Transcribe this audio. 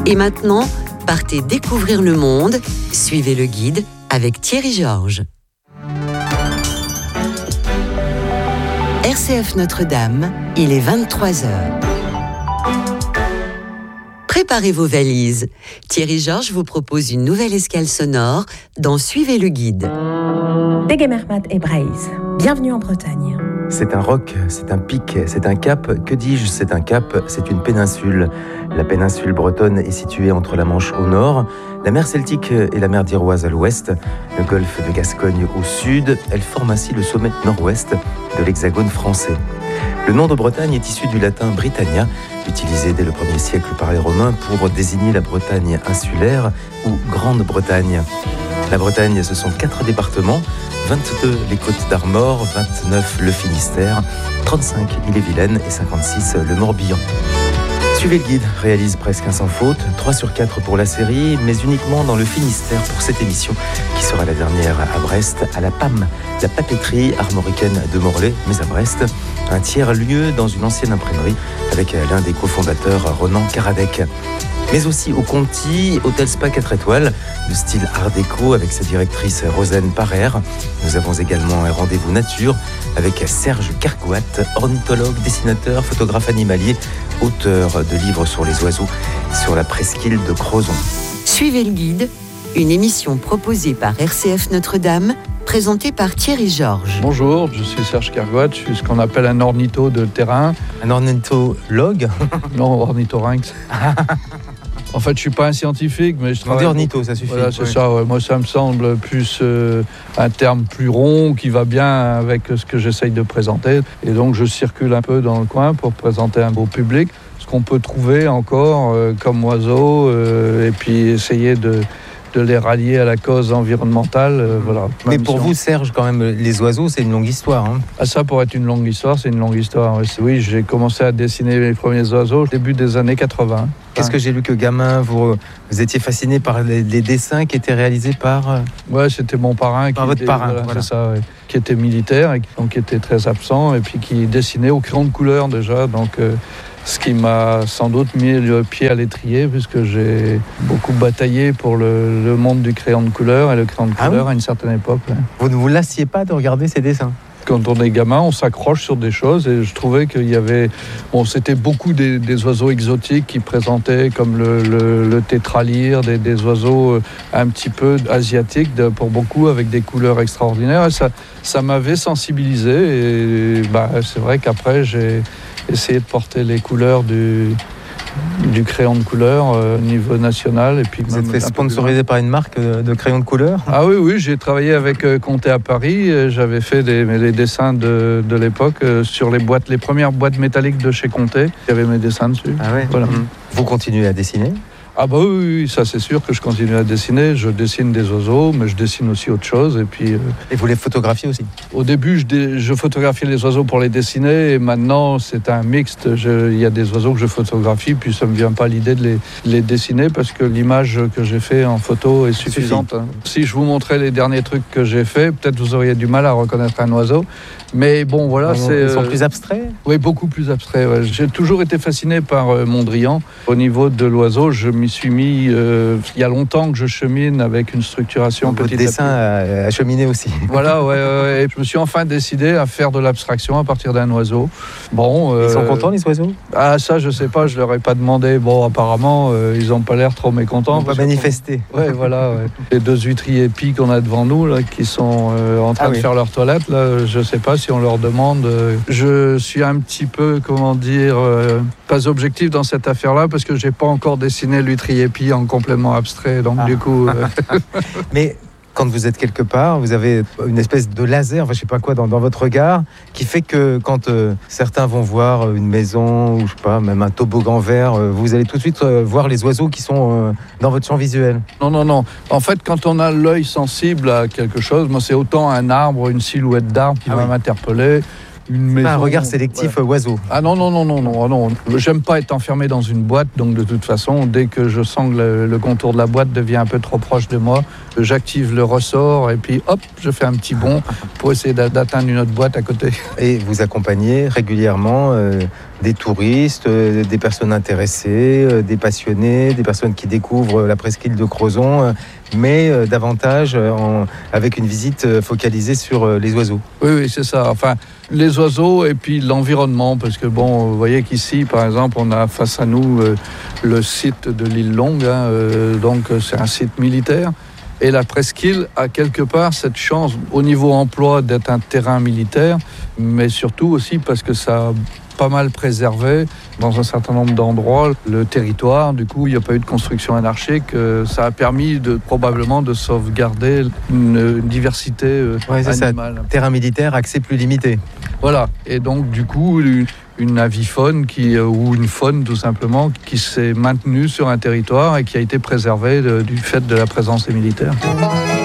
Et maintenant, partez découvrir le monde. Suivez le guide avec Thierry Georges. RCF Notre-Dame, il est 23h. Préparez vos valises. Thierry Georges vous propose une nouvelle escale sonore dans Suivez le guide. Degemermat et Braise. Bienvenue en Bretagne. C'est un roc, c'est un pic, c'est un cap. Que dis-je, c'est un cap, c'est une péninsule. La péninsule bretonne est située entre la Manche au nord, la mer Celtique et la mer d'Iroise à l'ouest, le golfe de Gascogne au sud. Elle forme ainsi le sommet nord-ouest de l'hexagone français. Le nom de Bretagne est issu du latin Britannia, utilisé dès le 1er siècle par les Romains pour désigner la Bretagne insulaire ou Grande-Bretagne. La Bretagne, ce sont 4 départements, 22 les Côtes d'Armor, 29 le Finistère, 35 Ille-et-Vilaine et 56 le Morbihan. Suivez le guide réalise presque un sans faute, 3 sur 4 pour la série, mais uniquement dans le Finistère pour cette émission, qui sera la dernière à Brest, à la PAM, la papeterie armoricaine de Morlaix, mais à Brest, un tiers-lieu dans une ancienne imprimerie, avec l'un des cofondateurs, Ronan Karadec. Mais aussi au Conti, hôtel spa 4 étoiles, de style art déco avec sa directrice Rosanne Parrer. Nous avons également un rendez-vous nature avec Serge Cargoat, ornithologue, dessinateur, photographe animalier, auteur de livres sur les oiseaux, sur la presqu'île de Crozon. Suivez le guide, une émission proposée par RCF Notre-Dame, présentée par Thierry Georges. Bonjour, je suis Serge Cargoat, je suis ce qu'on appelle un ornitho de terrain. Un ornithologue ? Non, ornithorynx. En fait, je ne suis pas un scientifique, mais je travaille... ornitho, ça suffit. Voilà, c'est ça. Ouais. Moi, ça me semble plus un terme plus rond qui va bien avec ce que j'essaye de présenter. Et donc, je circule un peu dans le coin pour présenter un beau public. Ce qu'on peut trouver encore comme oiseaux et puis essayer de les rallier à la cause environnementale. Voilà. Mais pour vous, Serge, quand même, les oiseaux, c'est une longue histoire. Hein. Ah, ça, pour être une longue histoire, c'est une longue histoire. Oui, j'ai commencé à dessiner les premiers oiseaux au début des années 80. Qu'est-ce que j'ai lu que gamin, vous étiez fasciné par les dessins qui étaient réalisés par... Ouais, c'était mon parrain. Votre parrain, voilà. C'est ça, ouais. Qui était militaire, et donc qui était très absent, et puis qui dessinait au crayon de couleur déjà. Donc, ce qui m'a sans doute mis le pied à l'étrier, puisque j'ai beaucoup bataillé pour le monde du crayon de couleur, et le crayon de couleur à une certaine époque. Ouais. Vous ne vous lassiez pas de regarder ces dessins ? Quand on est gamin, on s'accroche sur des choses et je trouvais qu'il y avait... Bon, c'était beaucoup des oiseaux exotiques qui présentaient comme le tétralyre, des oiseaux un petit peu asiatiques pour beaucoup avec des couleurs extraordinaires. Et ça m'avait sensibilisé et c'est vrai qu'après j'ai essayé de porter les couleurs du crayon de couleur au niveau national. Et puis vous êtes fait sponsoriser par une marque de crayon de couleur ? Ah oui, j'ai travaillé avec Conté à Paris. J'avais fait les dessins de l'époque sur les premières boîtes métalliques de chez Conté. Il y avait mes dessins dessus. Ah ouais. Voilà. Vous continuez à dessiner ? Ah bah oui, ça c'est sûr que je continue à dessiner. Je dessine des oiseaux, mais je dessine aussi autre chose. Et puis. Et vous les photographiez aussi ? Au début, je photographiais les oiseaux pour les dessiner, et maintenant c'est un mixte. Il y a des oiseaux que je photographie, puis ça me vient pas l'idée de les dessiner parce que l'image que j'ai fait en photo est suffisante. Si je vous montrais les derniers trucs que j'ai fait, peut-être vous auriez du mal à reconnaître un oiseau. Mais bon, voilà, Ils sont plus abstraits ? Oui, beaucoup plus abstraits. Ouais. J'ai toujours été fasciné par Mondrian. Au niveau de l'oiseau, je m'y suis mis... il y a longtemps que je chemine avec une structuration donc petit à petit. Votre dessin a cheminé aussi. Voilà, ouais. Et je me suis enfin décidé à faire de l'abstraction à partir d'un oiseau. Bon, ils sont contents, les oiseaux ? Ah, ça, je sais pas, je leur ai pas demandé. Bon, apparemment, ils ont pas l'air trop mécontents. Ils vont pas manifester. Ouais, voilà. Ouais. Les 2 huîtriers épis qu'on a devant nous, là, qui sont en train de faire leur toilette, là, je sais pas si on leur demande. Je suis un petit peu, pas objectif dans cette affaire-là, parce que j'ai pas encore dessiné l'huîtrier épi en complément abstrait, donc du coup... Mais quand vous êtes quelque part, vous avez une espèce de laser, je sais pas quoi, dans votre regard, qui fait que quand certains vont voir une maison, ou je sais pas, même un toboggan vert, vous allez tout de suite voir les oiseaux qui sont dans votre champ visuel. Non. En fait, quand on a l'œil sensible à quelque chose, moi c'est autant un arbre, une silhouette d'arbre qui va m'interpeller, une maison. Pas un regard sélectif oiseau. Ah non. J'aime pas être enfermé dans une boîte, donc de toute façon, dès que je sens que le contour de la boîte devient un peu trop proche de moi, j'active le ressort et puis hop, je fais un petit bond pour essayer d'atteindre une autre boîte à côté. Et vous accompagnez régulièrement des touristes, des personnes intéressées, des passionnés, des personnes qui découvrent la presqu'île de Crozon, mais davantage avec une visite focalisée sur les oiseaux. Oui, c'est ça. Enfin, les oiseaux et puis l'environnement, parce que bon, vous voyez qu'ici, par exemple, on a face à nous le site de l'île Longue, donc c'est un site militaire. Et la presqu'île a quelque part cette chance, au niveau emploi, d'être un terrain militaire, mais surtout aussi parce que ça a pas mal préservé dans un certain nombre d'endroits le territoire. Du coup, il n'y a pas eu de construction anarchique. Ça a permis probablement de sauvegarder une diversité animale. Ça. Terrain militaire, accès plus limité. Voilà. Et donc, du coup, une avifaune ou une faune tout simplement qui s'est maintenue sur un territoire et qui a été préservée du fait de la présence des militaires.